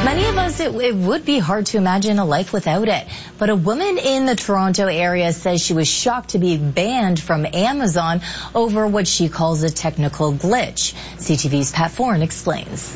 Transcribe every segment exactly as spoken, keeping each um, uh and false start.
Many of us, it, it would be hard to imagine a life without it. But a woman in the Toronto area says she was shocked to be banned from Amazon over what she calls a technical glitch. C T V's Pat Foran explains.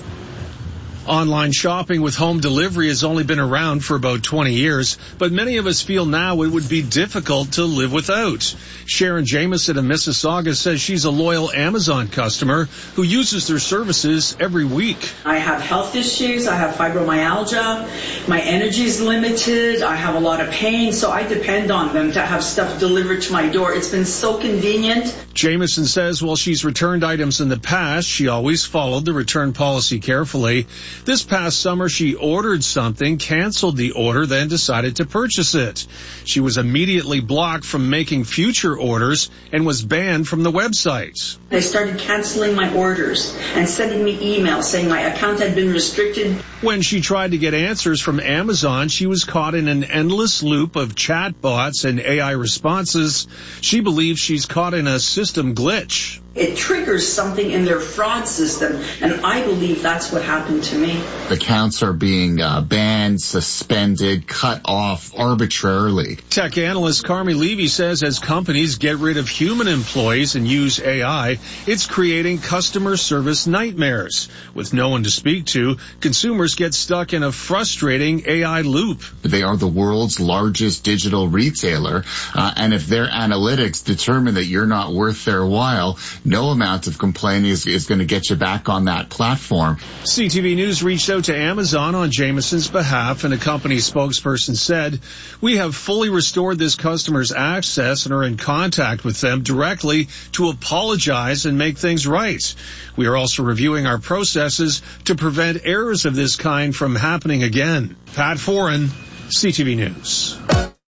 Online shopping with home delivery has only been around for about twenty years, but many of us feel now it would be difficult to live without. Sharon Jameson of Mississauga says she's a loyal Amazon customer who uses their services every week. I have health issues, I have fibromyalgia, my energy is limited, I have a lot of pain, so I depend on them to have stuff delivered to my door. It's been so convenient. Jameson says while she's returned items in the past, she always followed the return policy carefully. This past summer, she ordered something, canceled the order, then decided to purchase it. She was immediately blocked from making future orders and was banned from the website. They started canceling my orders and sending me emails saying my account had been restricted. When she tried to get answers from Amazon, she was caught in an endless loop of chatbots and A I responses. She believes she's caught in a system glitch. It triggers something in their fraud system, and I believe that's what happened to me. Accounts are being uh, banned, suspended, cut off arbitrarily. Tech analyst Carmi Levy says as companies get rid of human employees and use A I, it's creating customer service nightmares. With no one to speak to, consumers get stuck in a frustrating A I loop. They are the world's largest digital retailer, uh, and if their analytics determine that you're not worth their while, no amount of complaining is, is going to get you back on that platform. C T V News reached out to Amazon on Jameson's behalf, and a company spokesperson said, "We have fully restored this customer's access and are in contact with them directly to apologize and make things right. We are also reviewing our processes to prevent errors of this kind from happening again." Pat Foran, C T V News.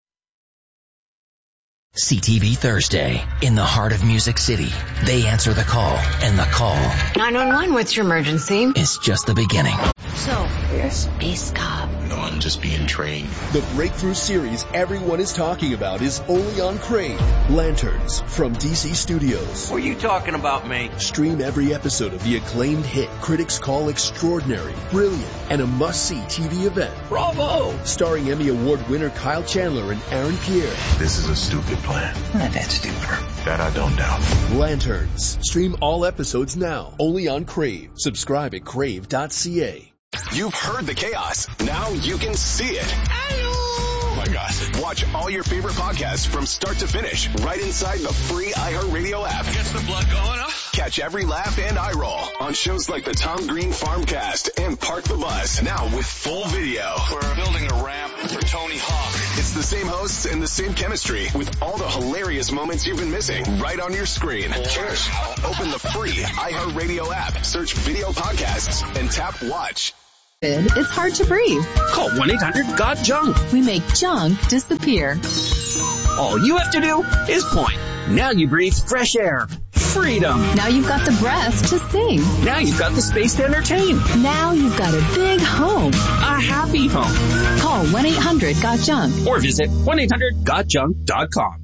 C T V Thursday, in the heart of Music City. They answer the call, and the call nine one one, what's your emergency? is just the beginning. So, you're a space cop. No, I'm just being trained. The breakthrough series everyone is talking about is only on Crave. Lanterns from D C Studios. What are you talking about, mate? Stream every episode of the acclaimed hit critics call extraordinary, brilliant, and a must-see T V event. Bravo! Starring Emmy Award winner Kyle Chandler and Aaron Pierre. This is a stupid plan. Not that stupid. That I don't doubt. Lanterns. Stream all episodes now. Only on Crave. Subscribe at crave dot c a. You've heard the chaos. Now you can see it. Oh my God. Watch all your favorite podcasts from start to finish right inside the free iHeartRadio app. Gets the blood going, huh? Catch every laugh and eye roll on shows like the Tom Green Farmcast and Park the Bus. Now with full video. We're building a ramp for Tony Hawk. It's the same hosts and the same chemistry with all the hilarious moments you've been missing right on your screen. Cheers. Open the free iHeartRadio app, search video podcasts, and tap watch. It's hard to breathe. Call one eight hundred got junk. We make junk disappear. All you have to do is point. Now you breathe fresh air. Freedom. Now you've got the breath to sing. Now you've got the space to entertain. Now you've got a big home. A happy home. Call one eight hundred got junk. Or visit one eight hundred got junk dot com.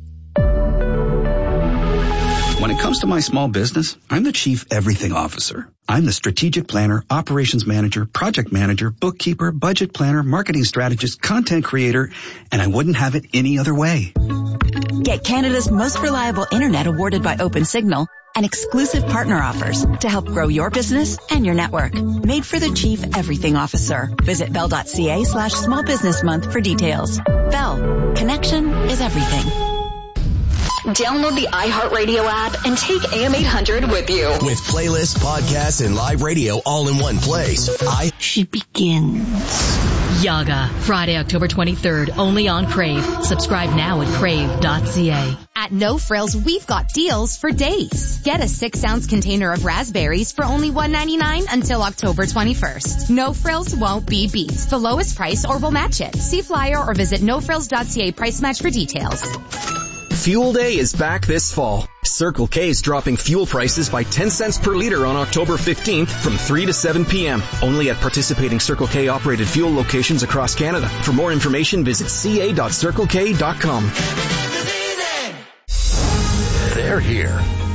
When it comes to my small business, I'm the Chief Everything Officer. I'm the strategic planner, operations manager, project manager, bookkeeper, budget planner, marketing strategist, content creator, and I wouldn't have it any other way. Get Canada's most reliable internet awarded by OpenSignal and exclusive partner offers to help grow your business and your network. Made for the Chief Everything Officer. Visit bell.ca slash small business month for details. Bell. Connection is everything. Download the iHeartRadio app and take A M eight hundred with you. With playlists, podcasts, and live radio all in one place. I... She begins. Yaga, Friday, October twenty-third, only on Crave. Subscribe now at crave dot c a. At No Frills, we've got deals for days. Get a six-ounce container of raspberries for only one ninety-nine until October twenty-first. No Frills won't be beat. The lowest price or we'll match it. See flyer or visit no frills dot c a price match for details. Fuel Day is back this fall. Circle K is dropping fuel prices by ten cents per liter on October fifteenth from three to seven p.m. Only at participating Circle K operated fuel locations across Canada. For more information, visit c a dot circle k dot com. They're here.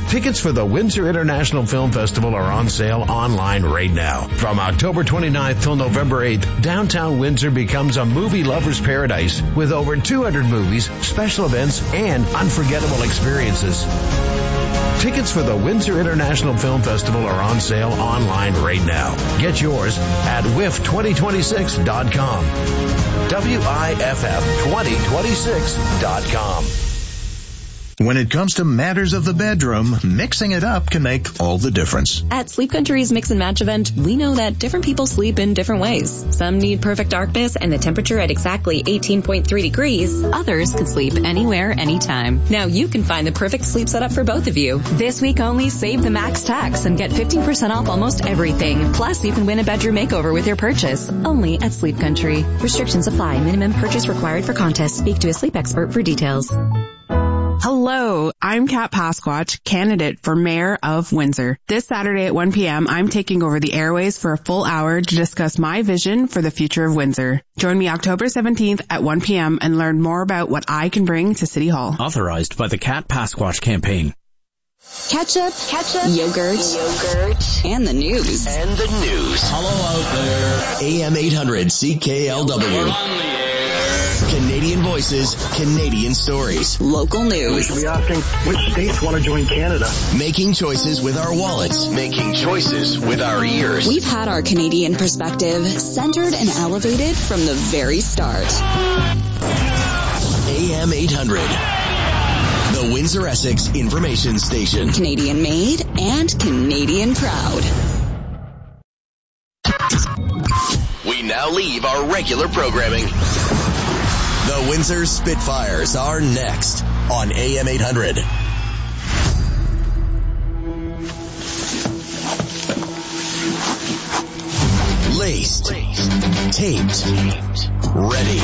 Tickets for the Windsor International Film Festival are on sale online right now. From October twenty-ninth till November eighth, downtown Windsor becomes a movie lover's paradise with over two hundred movies, special events, and unforgettable experiences. Tickets for the Windsor International Film Festival are on sale online right now. Get yours at W I F twenty twenty-six dot com. W I F F twenty twenty-six dot com. When it comes to matters of the bedroom, mixing it up can make all the difference. At Sleep Country's Mix and Match event, we know that different people sleep in different ways. Some need perfect darkness and the temperature at exactly eighteen point three degrees. Others could sleep anywhere, anytime. Now you can find the perfect sleep setup for both of you. This week only, save the max tax and get fifteen percent off almost everything. Plus, you can win a bedroom makeover with your purchase. Only at Sleep Country. Restrictions apply. Minimum purchase required for contest. Speak to a sleep expert for details. Hello, I'm Kat Pasquatch, candidate for Mayor of Windsor. This Saturday at one p.m., I'm taking over the airways for a full hour to discuss my vision for the future of Windsor. Join me October seventeenth at one p.m. and learn more about what I can bring to City Hall. Authorized by the Kat Pasquatch campaign. Ketchup, ketchup, yogurt, yogurt, and the news. And the news. Hello out there. A M eight hundred C K L W. Canadian voices, Canadian stories. Local news. We should be asking which states want to join Canada. Making choices with our wallets. Making choices with our ears. We've had our Canadian perspective centered and elevated from the very start. A M eight hundred. The Windsor Essex Information Station. Canadian made and Canadian proud. We now leave our regular programming. The Windsor Spitfires are next on A M eight hundred. Laced, taped, ready.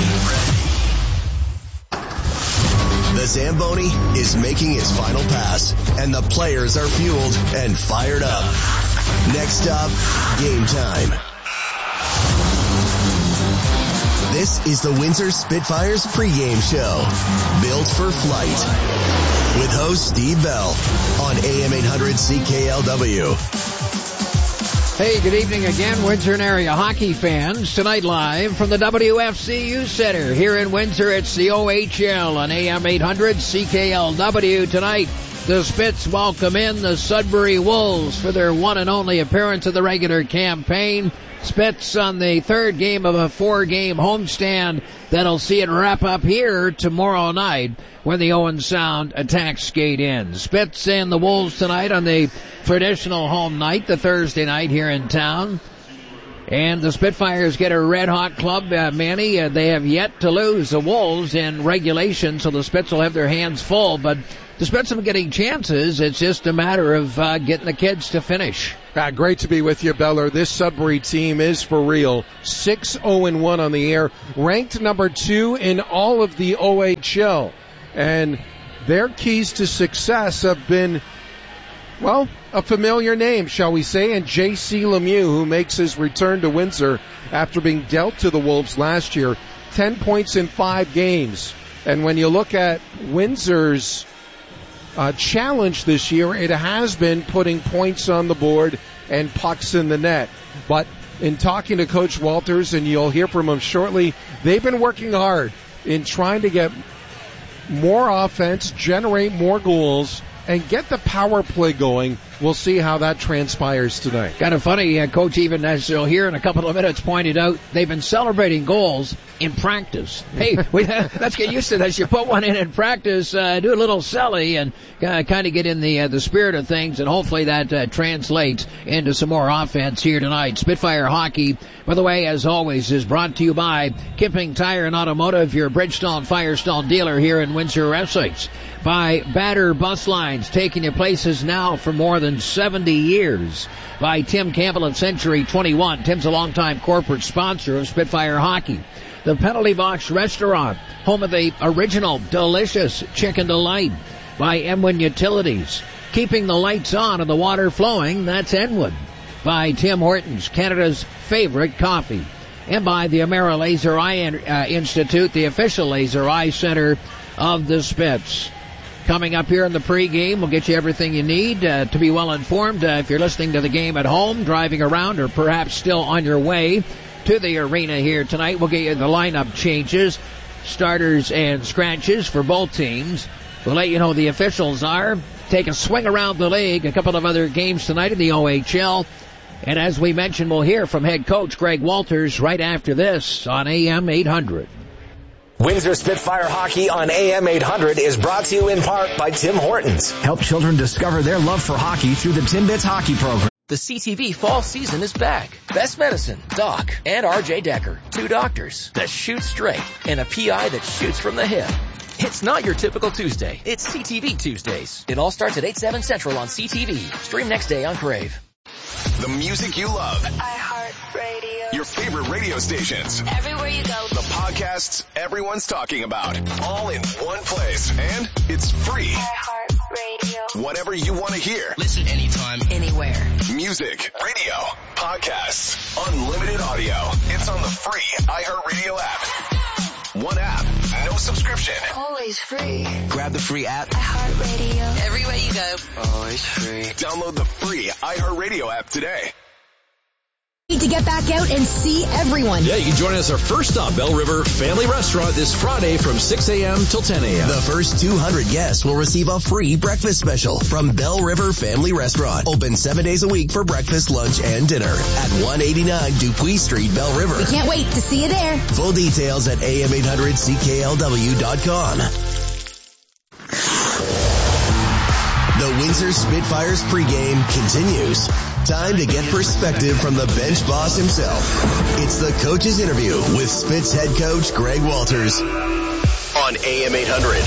The Zamboni is making its final pass, and the players are fueled and fired up. Next up, game time. This is the Windsor Spitfires pregame show, built for flight, with host Steve Bell on A M eight hundred C K L W. Hey, good evening again, Windsor and area hockey fans. Tonight live from the W F C U Center here in Windsor, it's the O H L on A M eight hundred C K L W. Tonight, the Spits welcome in the Sudbury Wolves for their one and only appearance of the regular campaign. Spits on the third game of a four-game homestand that'll see it wrap up here tomorrow night when the Owen Sound attack skate ends. Spits and the Wolves tonight on the traditional home night, the Thursday night here in town. And the Spitfires get a red-hot club, uh, Manny. Uh, they have yet to lose the Wolves in regulation, so the Spits will have their hands full. But the Spits are getting chances. It's just a matter of uh, getting the kids to finish. Ah, great to be with you, Beller. This Sudbury team is for real. six oh and one on the air, ranked number two in all of the O H L. And their keys to success have been, well, a familiar name, shall we say, and J C Lemieux, who makes his return to Windsor after being dealt to the Wolves last year. Ten points in five games. And when you look at Windsor's Uh, challenge this year, it has been putting points on the board and pucks in the net. But in talking to Coach Walters, and you'll hear from him shortly, they've been working hard in trying to get more offense, generate more goals, and get the power play going. We'll see how that transpires tonight. Kind of funny, uh, Coach, even as you'll hear in a couple of minutes, pointed out they've been celebrating goals in practice. Hey, we, let's get used to this. You put one in in practice, uh, do a little celly, and uh, kind of get in the uh, the spirit of things, and hopefully that uh, translates into some more offense here tonight. Spitfire Hockey, by the way, as always, is brought to you by Kipping Tire and Automotive, your Bridgestone Firestone dealer here in Windsor, Essex. By Batter Bus Lines, taking you places now for more than seventy years. By Tim Campbell at Century twenty-one. Tim's a longtime corporate sponsor of Spitfire Hockey. The Penalty Box Restaurant, home of the original delicious Chicken Delight. By Enwood Utilities, keeping the lights on and the water flowing, that's Enwood. By Tim Hortons, Canada's favorite coffee. And by the Amera Laser Eye uh, Institute, the official laser eye center of the Spits. coming up here in the pregame. We'll get you everything you need uh, to be well informed. Uh, if you're listening to the game at home, driving around, or perhaps still on your way to the arena here tonight, we'll get you the lineup changes, starters and scratches for both teams. We'll let you know who the officials are. Take a swing around the league. A couple of other games tonight in the O H L. And as we mentioned, we'll hear from head coach Greg Walters right after this on A M eight hundred. Windsor Spitfire Hockey on A M eight hundred is brought to you in part by Tim Hortons. Help children discover their love for hockey through the Timbits Hockey Program. The C T V fall season is back. Best Medicine, Doc, and R J Decker. Two doctors that shoot straight and a P I that shoots from the hip. It's not your typical Tuesday. It's C T V Tuesdays. It all starts at eight, seven Central on C T V. Stream next day on Crave. The music you love. iHeartRadio. Your favorite radio stations. Everywhere you go. The podcasts everyone's talking about. All in one place. And it's free. iHeartRadio. Whatever you want to hear. Listen anytime, anywhere. Music, radio, podcasts, unlimited audio. It's on the free iHeartRadio app. One app, no subscription. Always free. Grab the free app. iHeartRadio. Everywhere you go. Always free. Download the free iHeartRadio app today. Need to get back out and see everyone. Yeah, you can join us our first stop, Bell River Family Restaurant, this Friday from six a.m. till ten a.m. The first two hundred guests will receive a free breakfast special from Bell River Family Restaurant. Open seven days a week for breakfast, lunch, and dinner at one eighty-nine Dupuis Street, Bell River. We can't wait to see you there. Full details at A M eight hundred C K L W dot com. The Windsor Spitfires pregame continues. Time to get perspective from the bench boss himself. It's the coach's interview with Spitz head coach Greg Walters on A M eight hundred.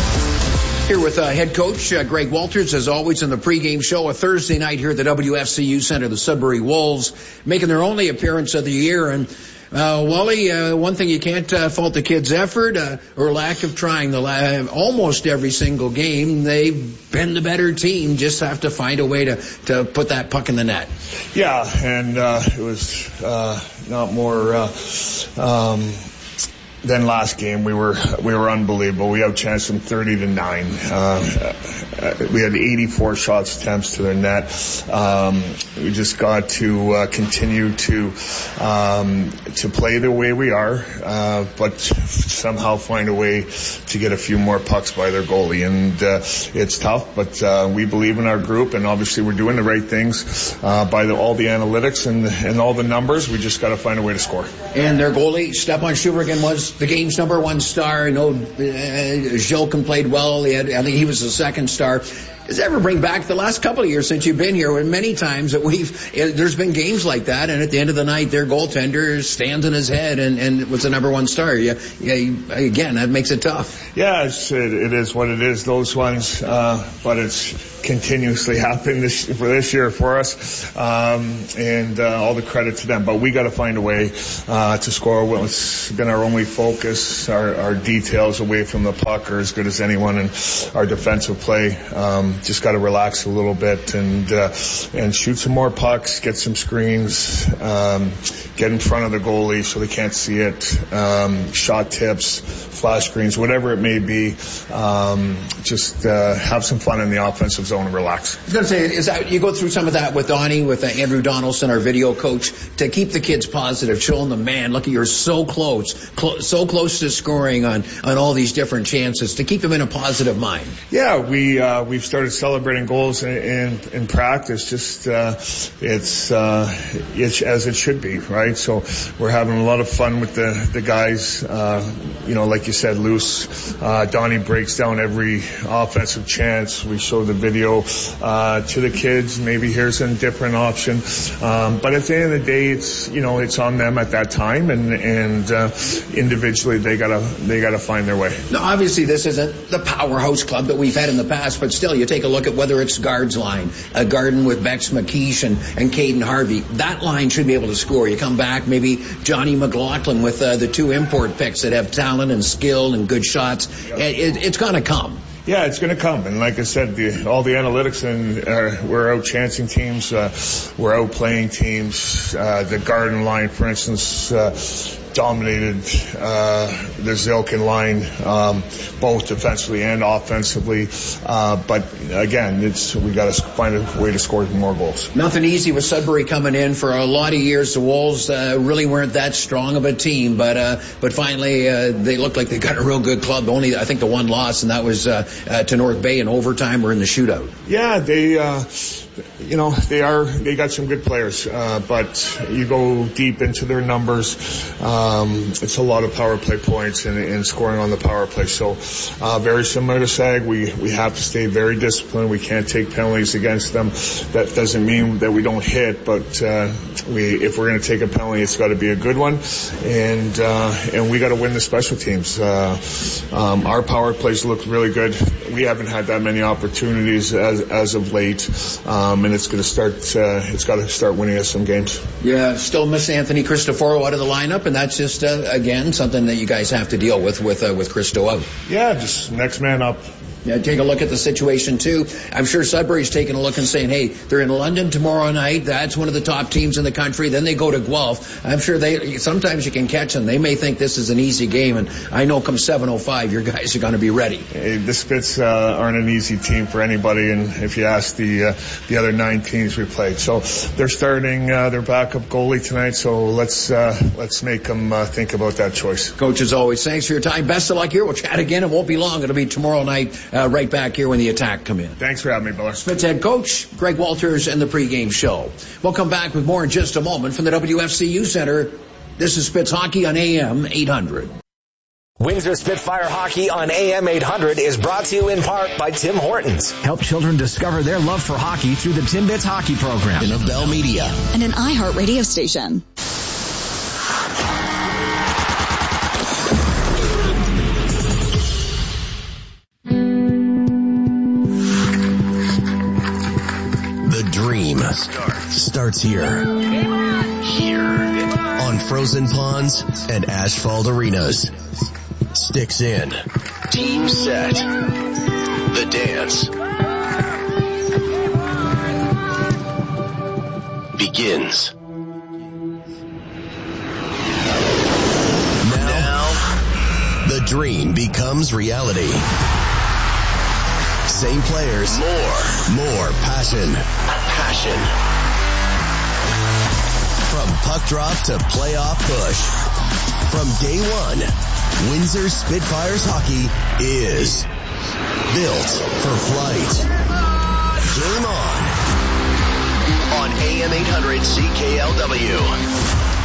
Here with uh, head coach uh, Greg Walters, as always, in the pregame show, a Thursday night here at the W F C U Center. The Sudbury Wolves making their only appearance of the year. And Uh, Wally, uh, one thing you can't uh, fault the kids' effort uh, or lack of trying. The la- almost every single game, they've been the better team. Just have to find a way to, to put that puck in the net. Yeah, and uh, it was uh, not more uh, um, than last game. We were we were unbelievable. We outchanced them thirty to nine. Uh, we had eighty-four shots attempts to their net. Um, we just got to uh, continue to um, to play the way we are, uh, but somehow find a way to get a few more pucks by their goalie. And uh, it's tough, but uh, we believe in our group, and obviously we're doing the right things uh, by the, all the analytics and and all the numbers. We just got to find a way to score. And their goalie, Stepan Shuvergan, was the game's number one star. I know uh, Zhilkin played well. He had, I think he was the second star. Does it ever bring back the last couple of years since you've been here, when many times that we've, there's been games like that, and at the end of the night, their goaltender stands in his head and, and was the number one star. Yeah, yeah, again, that makes it tough. Yeah, it's, it, it is what it is, those ones, uh, but it's continuously happening this, for this year for us, um, and uh, all the credit to them. But we got to find a way uh, to score. Well, it's been our only focus. Our, our details away from the puck are as good as anyone, and our defensive play. Um, just got to relax a little bit and uh, and shoot some more pucks, get some screens, um, get in front of the goalie so they can't see it. Um, shot tips, flash screens, whatever it may be. Um, just uh, have some fun in the offensive zone and relax. I was going to say, is that you go through some of that with Donnie, with uh, Andrew Donaldson, our video coach, to keep the kids positive, showing them, man, look, you're so close, cl- so close to scoring on on all these different chances, to keep them in a positive mind. Yeah, we uh, we've started celebrating goals in in, in practice. Just uh, it's uh, it's as it should be, right? So we're having a lot of fun with the the guys. Uh, you know, like you said, loose. Uh, Donnie breaks down every offensive chance. We show the video uh, to the kids. Maybe here's a different option. Um, but at the end of the day, it's you know it's on them at that time, and and uh, individually they gotta they gotta find their way. Now, obviously, this isn't the powerhouse club that we've had in the past, but still, you take a look at whether it's Guards line, a Garden with Bex McKeish and, and Caden Harvey. That line should be able to score. You come back, maybe Johnny McLaughlin with uh, the two import picks that have talent and skill and good shots. It, it, it's going to come. Yeah, it's going to come. And like I said, the, all the analytics, and uh, we're out chancing teams, uh, we're out playing teams. Uh, the Garden line, for instance, uh, dominated uh, the Zilkin line, um, both defensively and offensively. Uh, but again, it's we got to find a way to score more goals. Nothing easy with Sudbury coming in. For a lot of years, the Wolves uh, really weren't that strong of a team, but uh, but finally uh, they looked like they got a real good club. Only I think the one loss, and that was uh, uh, to North Bay in overtime or in the shootout. Yeah, they. Uh, You know, they are, they got some good players, uh, but you go deep into their numbers, um, it's a lot of power play points and, and scoring on the power play. So, uh, very similar to SAG, we, we have to stay very disciplined. We can't take penalties against them. That doesn't mean that we don't hit, but, uh, we, if we're going to take a penalty, it's got to be a good one. And, uh, and we got to win the special teams. Uh, um, our power plays look really good. We haven't had that many opportunities as, as of late. Um, Um, and it's going to start. Uh, it's got to start winning us some games. Yeah, still miss Anthony Cristoforo out of the lineup, and that's just uh, again something that you guys have to deal with with uh, with Cristo out. Yeah, just next man up. Yeah, take a look at the situation too. I'm sure Sudbury's taking a look and saying, "Hey, they're in London tomorrow night. That's one of the top teams in the country." Then they go to Guelph. I'm sure they. Sometimes you can catch them. They may think this is an easy game, and I know come seven oh five, your guys are going to be ready. Hey, the Spits uh, aren't an easy team for anybody, and if you ask the uh, the other nine teams we played, so they're starting uh, their backup goalie tonight. So let's uh, let's make them uh, think about that choice. Coach, as always, thanks for your time. Best of luck here. We'll chat again. It won't be long. It'll be tomorrow night. Uh, right back here when the Attack come in. Thanks for having me, Biller. Spitz head coach Greg Walters and the pregame show. We'll come back with more in just a moment from the W F C U Center. This is Spitz Hockey on A M eight hundred. Windsor Spitfire Hockey on A M eight hundred is brought to you in part by Tim Hortons. Help children discover their love for hockey through the Timbits Hockey Program. In a Bell Media. And an iHeart radio station. Dream starts starts here. Here on frozen ponds and asphalt arenas. Sticks in. Team set. The dance begins. Now, now the dream becomes reality. Same players, more, more passion, passion. From puck drop to playoff push. From day one, Windsor Spitfires hockey is built for flight. Game on. On A M eight hundred C K L W.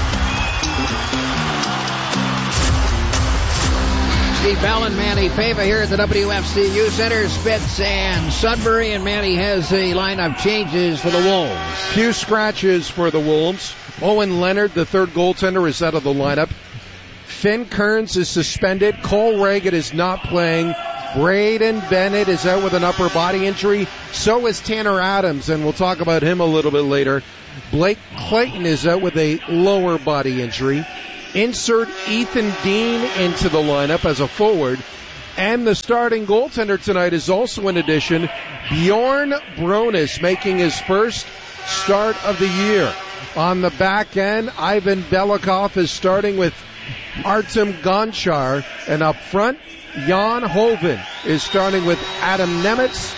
Steve Bell and Manny Pava here at the W F C U Center. Spitz and Sudbury, and Manny has a lineup changes for the Wolves. Few scratches for the Wolves. Owen Leonard, the third goaltender, is out of the lineup. Finn Kearns is suspended. Cole Reagan is not playing. Braden Bennett is out with an upper body injury. So is Tanner Adams, and we'll talk about him a little bit later. Blake Clayton is out with a lower body injury. Insert Ethan Dean into the lineup as a forward. And the starting goaltender tonight is also an addition. Bjorn Bronis making his first start of the year. On the back end, Ivan Belikov is starting with Artem Gonchar. And up front, Jan Hoven is starting with Adam Nemitz.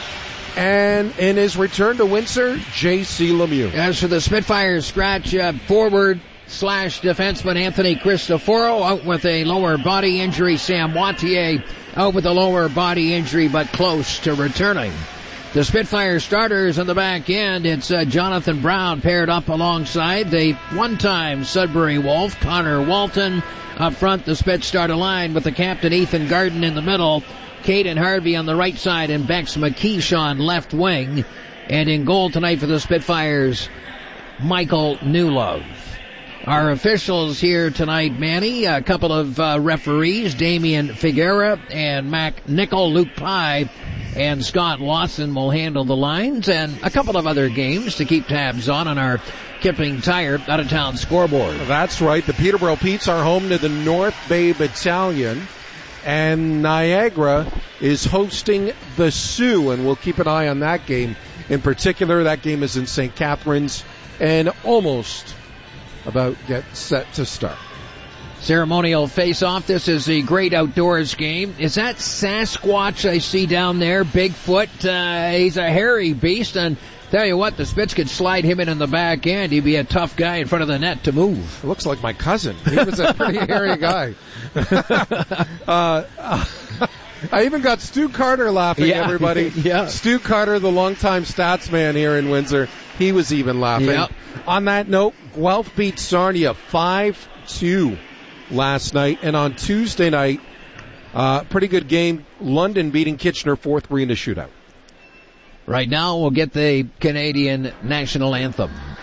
And in his return to Windsor, J C Lemieux. As for the Spitfires, scratch uh, forward slash defenseman Anthony Cristoforo out with a lower body injury. Sam Wattier out with a lower body injury, but close to returning. The Spitfire starters on the back end, it's uh, Jonathan Brown paired up alongside the one-time Sudbury Wolf, Connor Walton. Up front, the Spit starter line with the captain Ethan Garden in the middle, Caden Harvey on the right side, and Bex McKeish on left wing. And in goal tonight for the Spitfires, Michael Newlove. Our officials here tonight, Manny, a couple of uh, referees, Damian Figuera and Mac Nickel, Luke Pye and Scott Lawson will handle the lines, and a couple of other games to keep tabs on on our Kipling Tire out-of-town scoreboard. That's right. The Peterborough Petes are home to the North Bay Battalion, and Niagara is hosting the Sioux, and we'll keep an eye on that game. In particular, that game is in Saint Catharines and almost about get set to start. ceremonial face-off. This is the great outdoors game. Is that Sasquatch I see down there? Bigfoot. Uh, he's a hairy beast, and tell you what, the Spits could slide him in in the back end. He'd be a tough guy in front of the net to move. It looks like my cousin. He was a pretty hairy guy. uh, uh, I even got Stu Carter laughing, yeah. everybody. yeah. Stu Carter, the longtime stats man here in Windsor, he was even laughing. Yep. On that note, Guelph beat Sarnia five two last night. And on Tuesday night, uh, pretty good game, London beating Kitchener four three in a shootout. Right now, we'll get the Canadian national anthem.